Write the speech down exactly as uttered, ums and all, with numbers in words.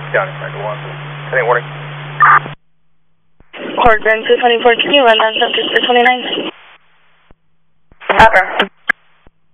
County Cycle one. Any warning? Port Grand two twenty-four, can you run down Central three twenty-nine? Ever.